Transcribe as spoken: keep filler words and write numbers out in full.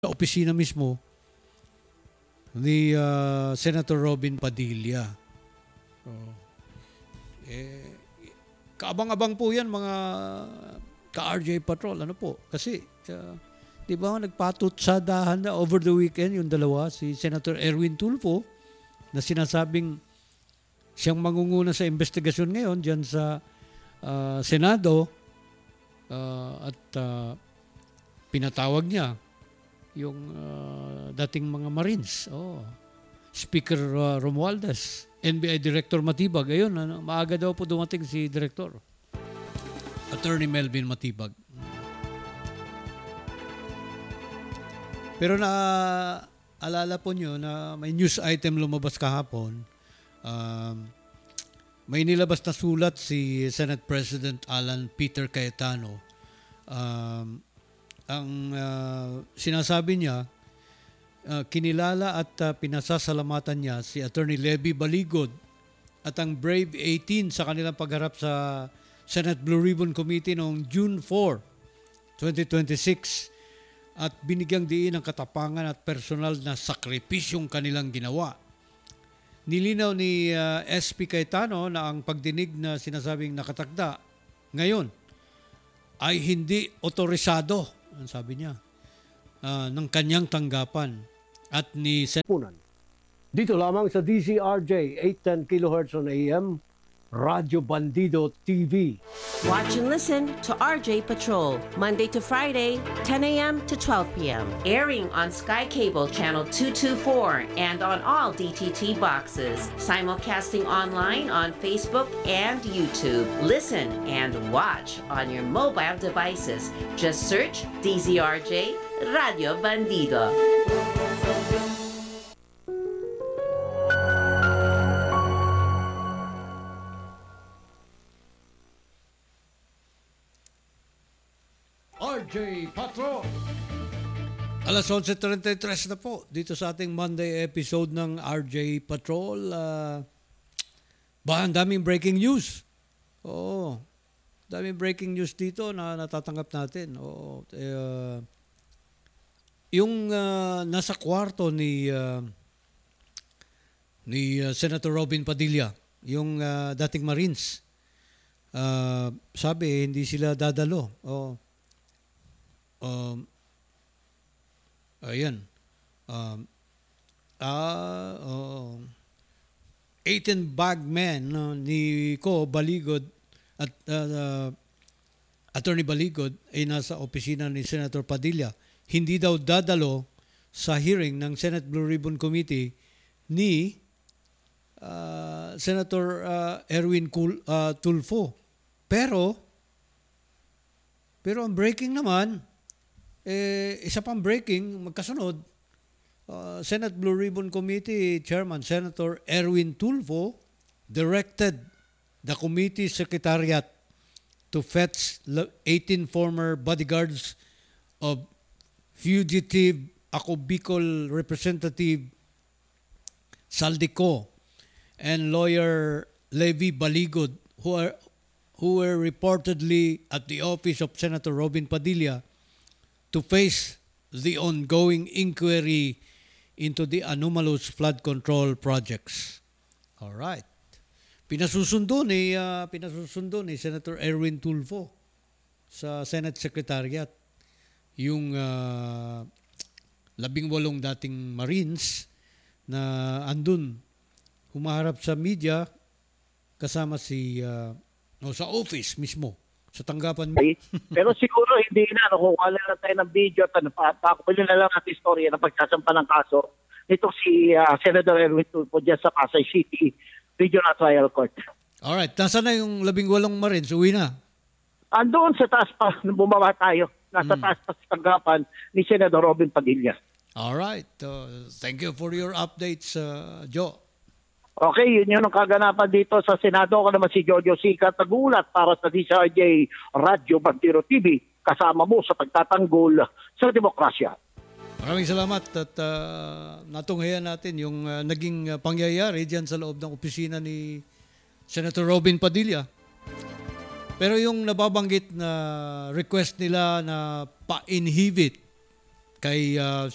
sa opisina mismo ni uh, Senator Robin Padilla. So, eh, kaabang-abang po yan mga ka-R J Patrol. Ano po? Kasi, uh, di ba nagpatutsadahan na over the weekend yung dalawa, si Senator Erwin Tulfo, na sinasabing siyang mangunguna sa investigasyon ngayon dyan sa uh, Senado uh, at uh, pinatawag niya yung uh, dating mga Marines. Oh. Speaker uh, Romualdez, N B I Director Matibag. Ayun, ano, maaga daw po dumating si Director. Attorney Melvin Matibag. Pero na alala po nyo na may news item lumabas kahapon. Um, may nilabas na sulat si Senate President Alan Peter Cayetano. Um, ang uh, sinasabi niya, uh, kinilala at uh, pinasasalamatan niya si Attorney Levy Baligod at ang Brave eighteen sa kanilang pagharap sa Senate Blue Ribbon Committee noong June fourth, twenty twenty-six at binigyang diin ang katapangan at personal na sakripisyong kanilang ginawa. Nilinaw ni uh, S P Cayetano na ang pagdinig na sinasabing nakatakda ngayon ay hindi otorisado, ang sabi niya, uh, ng kanyang tanggapan at ni Sen- Dito lamang sa D Z R J eight ten kilohertz on A M, Radyo Bandido T V. Watch and listen to R J Patrol, Monday to Friday, ten A M to twelve P M Airing on Sky Cable Channel two twenty-four and on all D T T boxes. Simulcasting online on Facebook and YouTube. Listen and watch on your mobile devices. Just search D Z R J Radio Bandido. R J Patrol. Alas eleven thirty-three na po dito sa ating Monday episode ng R J Patrol. Uh, ba, ang daming breaking news. Oo. Daming breaking news dito na natatanggap natin. Oo. Uh, yung uh, nasa kwarto ni uh, ni uh, Senator Robin Padilla, yung uh, dating Marines, uh, sabi hindi sila dadalo. Oo. Um, ayan. Um, ah, uh, eighteen bag men no, ni Ko Baligod at uh, uh, Attorney Baligod ay nasa opisina ni Senator Padilla. Hindi daw dadalo sa hearing ng Senate Blue Ribbon Committee ni uh, Senator uh, Erwin Kul, uh, Tulfo. Pero pero ang breaking naman, eh, isa pang breaking, magkasunod, uh, Senate Blue Ribbon Committee Chairman Senator Erwin Tulfo directed the committee secretariat to fetch eighteen former bodyguards of fugitive Ako Bicol Representative Saldico and lawyer Levy Baligod who are who were reportedly at the office of Senator Robin Padilla to face the ongoing inquiry into the anomalous flood control projects. All right. Pinasusundo ni uh, pinasusundo ni Senator Erwin Tulfo sa Senate Secretariat yung uh, labing walong dating Marines na andun humaharap sa media kasama si uh, no, sa office mismo. Sa tanggapan. Pero siguro hindi na, nakukuha lang tayo ng video at pakukulin na lang at istorya na pagsasampa ng kaso nito si uh, Senator Erwin Tulfo dyan sa Pasay City Regional Trial Court. Alright, nasa na yung labing walong Marines? Uwi na? Andoon sa taas pa, nung bumaba tayo, nasa hmm. taas pa sa tanggapan ni Senator Robin Padilla. Alright, uh, thank you for your updates, uh, Joe. Okay, yun yun ang kaganapan dito sa Senado. Ako naman si Jojo Sica, tagulat para sa D Z R J Radyo Bandido T V, kasama mo sa pagtatanggol sa demokrasya. Maraming salamat at uh, natunghayan natin yung uh, naging uh, pangyayari dyan sa loob ng opisina ni Senator Robin Padilla. Pero yung nababanggit na request nila na pa-inhibit kay uh,